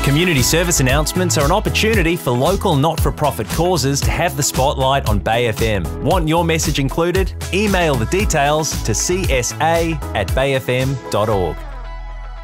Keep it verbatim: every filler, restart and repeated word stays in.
Community service announcements are an opportunity for local not-for-profit causes to have the spotlight on Bay F M. Want your message included? Email the details to c s a at bay f m dot org.